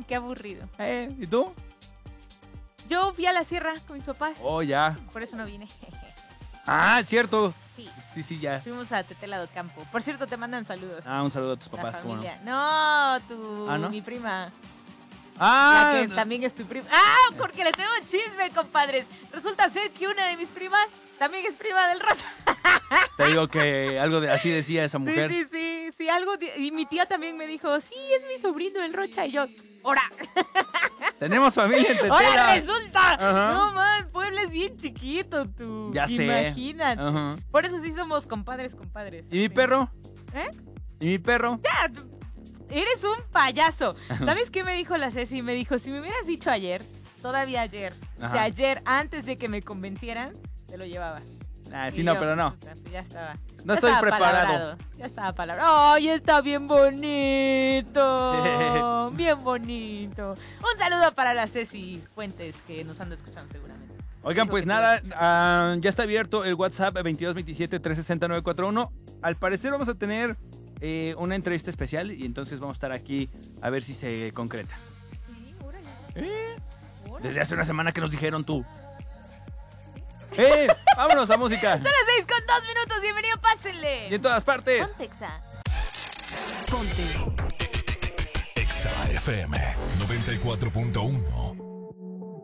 qué aburrido. ¿Y tú? Yo fui a la sierra con mis papás. Oh, ya. Por eso no vine. Ah, cierto. Sí, Sí, ya. fuimos a Tetela do Campo. Por cierto, te mandan saludos. Un saludo a tus La papás, ¿cómo no? familia. No, mi prima. La que también es tu prima. Porque les tengo chisme, compadres. Resulta ser que una de mis primas también es prima del Rocha. Te digo que algo así decía esa mujer. Sí, algo. Y mi tía también me dijo, sí, es mi sobrino el Rocha. Y yo, ¡ora! Tenemos familia en Tetela. ¡Ahora resulta! Ajá. No, man, Puebla es bien chiquito, tú. Ya sé. Imagínate. Ajá. Por eso sí somos compadres. ¿Y mi perro? ¿Eh? ¿Y mi perro? Ya, eres un payaso. ¿Sabes qué me dijo la Ceci? Me dijo, si me hubieras dicho ayer, todavía ayer, Ajá. o sea, ayer, antes de que me convencieran, te lo llevaba. Sí, Y no, yo, pero no. Ya estaba. No Ya estoy estaba preparado. palabrado, ya estaba palabrado. ¡Ay, está bien bonito! Bien bonito. Un saludo para la Ceci Fuentes, que nos anda escuchando seguramente. Oigan, Digo pues que nada, ya está abierto el WhatsApp 2227-360-941. Al parecer vamos a tener una entrevista especial y entonces vamos a estar aquí a ver si se concreta. Sí, órale. Desde hace una semana que nos dijeron tú. Vámonos a música. Son las 6:02, bienvenido, pásenle. Y en todas partes. Ponte Exa. Exa FM 94.1.